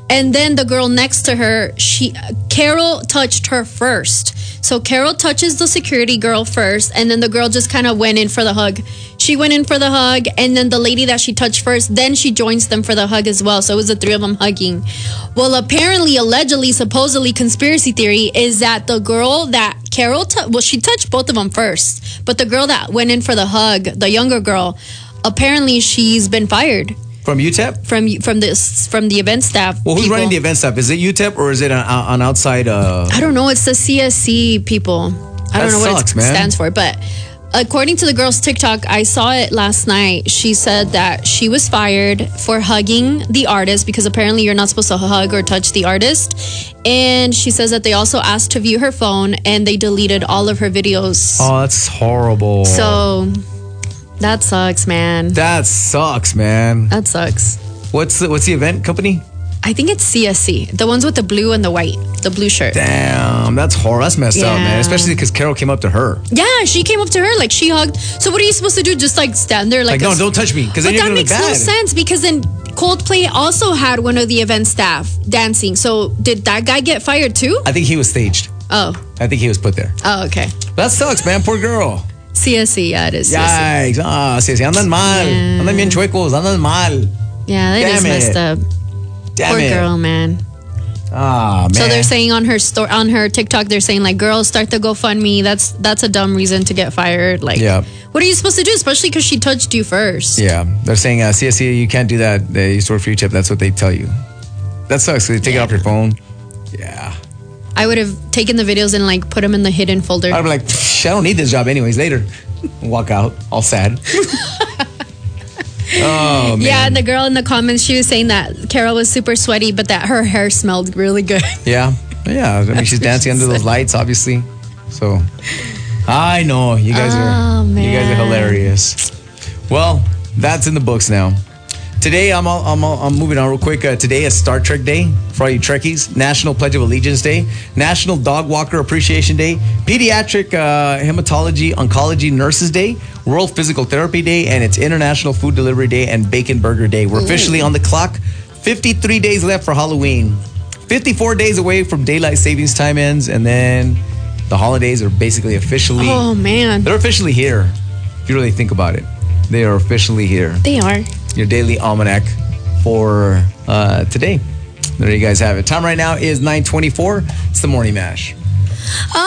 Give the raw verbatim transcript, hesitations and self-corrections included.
And then the girl next to her, she Carol touched her first. So Carol touches the security girl first, and then the girl just kind of went in for the hug. She went in for the hug, and then the lady that she touched first, then she joins them for the hug as well. So it was the three of them hugging. Well, apparently, allegedly, supposedly, conspiracy theory is that the girl that Carol, t- well, she touched both of them first, but the girl that went in for the hug, the younger girl, apparently she's been fired. From U T E P? From from this from the event staff. Well, who's people. running the event staff? Is it U T E P or is it an, an outside? Uh... I don't know. It's the C S C people. I that don't know sucks, what it man. stands for, but according to the girl's TikTok, I saw it last night. She said that she was fired for hugging the artist because apparently you're not supposed to hug or touch the artist. And she says that they also asked to view her phone and they deleted all of her videos. Oh, that's horrible. So that sucks, man. That sucks, man. That sucks. What's the, what's the event company? I think it's C S C, the ones with the blue and the white, the blue shirt. Damn, that's horrible. That's messed Yeah. up, man. Especially because Carol came up to her. Yeah, she came up to her, like she hugged. So what are you supposed to do? Just like stand there like Like, a- no, don't touch me, because then But you're that going to makes look no bad. sense because then Coldplay also had one of the event staff dancing. So did that guy get fired too? I think he was staged. Oh, I think he was put there. oh, okay. That sucks, man. Poor girl. C S C, yeah, it is. C S C. Yikes. Ah, sí, sí. Andan mal. Yeah. Andan bien chuecos. Andan mal. Yeah, that Damn is messed it. up. Damn Poor it. girl, man. Ah, man. So they're saying on her store, on her TikTok, they're saying like, "Girls, start the GoFundMe." That's that's a dumb reason to get fired. Like, Yeah. what are you supposed to do? Especially because she touched you first. Yeah, they're saying uh, C S C, you can't do that. They store for U T E P. That's what they tell you. That sucks. They take it Yeah. off your phone. Yeah. I would have taken the videos and like put them in the hidden folder. I'd be like, "Psh, I don't need this job anyways. Later. Walk out, all sad. Oh, man. Yeah, and the girl in the comments, she was saying that Carol was super sweaty, but that her hair smelled really good. Yeah. Yeah. I mean, she's dancing under those lights, obviously. So, I know. You guys are, Oh, you guys are man. hilarious. Well, that's in the books now. Today, I'm all, I'm all, I'm moving on real quick. Uh, today is Star Trek Day for all you Trekkies. National Pledge of Allegiance Day. National Dog Walker Appreciation Day. Pediatric uh, Hematology Oncology Nurses Day. World Physical Therapy Day. And it's International Food Delivery Day and Bacon Burger Day. We're officially on the clock. fifty-three days left for Halloween. fifty-four days away from Daylight Savings Time ends. And then the holidays are basically officially... Oh, man. They're officially here, if you really think about it. They are officially here. They are. Your daily almanac for uh, today. There you guys have it. Time right now is nine twenty-four. It's the Morning Mash.